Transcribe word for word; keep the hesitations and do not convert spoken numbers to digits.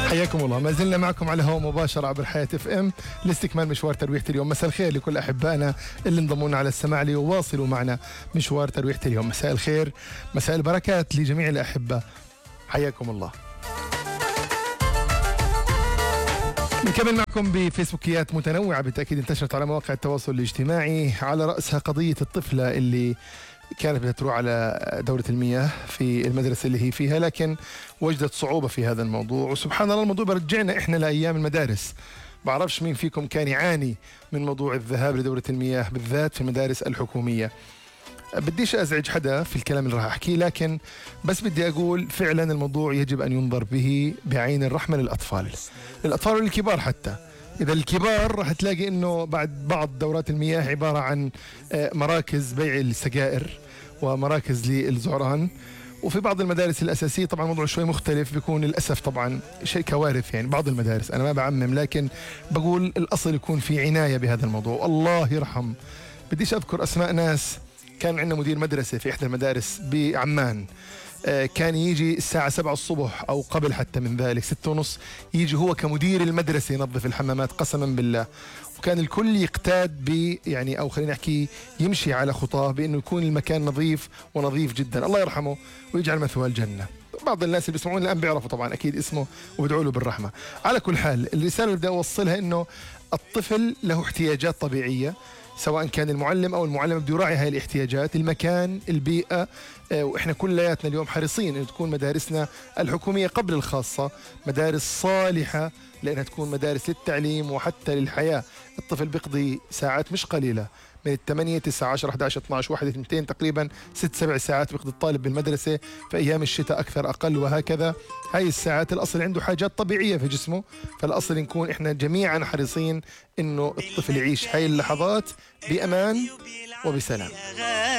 حياكم الله، ما زلنا معكم على هوا مباشرة عبر حياة اف ام لاستكمال مشوار ترويحة اليوم. مساء الخير لكل أحبائنا اللي انضمونا على السماع ليواصلوا معنا مشوار ترويحة اليوم. مساء الخير، مساء البركات لجميع الأحبة، حياكم الله. نكمل معكم بفيسبوكيات متنوعة بالتأكيد انتشرت على مواقع التواصل الاجتماعي، على رأسها قضية الطفلة اللي كانت بتروح على دورة المياه في المدرسة اللي هي فيها، لكن وجدت صعوبة في هذا الموضوع. وسبحان الله الموضوع برجعنا إحنا لأيام المدارس. بعرفش مين فيكم كان يعاني من موضوع الذهاب لدورة المياه بالذات في المدارس الحكومية. بديش أزعج حدا في الكلام اللي راح أحكيه، لكن بس بدي أقول فعلا الموضوع يجب أن ينظر به بعين الرحمة للأطفال، للأطفال والكبار حتى. إذا الكبار راح تلاقي إنه بعد بعض دورات المياه عبارة عن مراكز بيع السجائر ومراكز للزعران، وفي بعض المدارس الأساسية طبعا موضوع شوي مختلف، بيكون للأسف طبعا شيء كوارث. يعني بعض المدارس، أنا ما بعمم، لكن بقول الأصل يكون في عناية بهذا الموضوع. الله يرحم، بديش أذكر أسماء ناس، كان عندنا مدير مدرسة في إحدى المدارس بعمان، كان يجي الساعة سبعة الصبح أو قبل حتى من ذلك، ستة ونص، يجي هو كمدير المدرسة ينظف الحمامات قسما بالله. وكان الكل يقتاد ب يعني أو خلينا نحكي يمشي على خطاه بأنه يكون المكان نظيف ونظيف جدا. الله يرحمه ويجعل مثواه الجنة. بعض الناس اللي بيسمعون الآن بيعرفوا طبعا أكيد اسمه وبدعوا له بالرحمة. على كل حال الرسالة اللي بدي أوصلها إنه الطفل له احتياجات طبيعية، سواء كان المعلم أو المعلم بده يراعي هاي الاحتياجات، المكان، البيئة. وإحنا كلياتنا اليوم حريصين أن تكون مدارسنا الحكومية قبل الخاصة مدارس صالحة، لأنها تكون مدارس للتعليم وحتى للحياة. الطفل بيقضي ساعات مش قليلة، من الثمانية تسعة عشرة أحد عشر اثناشر واحد اثنين، تقريبا ست سبع ساعات بيقضي الطالب بالمدرسة، في أيام الشتاء أكثر أقل وهكذا. هاي الساعات الأصل عنده حاجات طبيعية في جسمه، فالأصل نكون إحنا جميعا حريصين إنه الطفل يعيش هاي اللحظات بأمان وبسلام.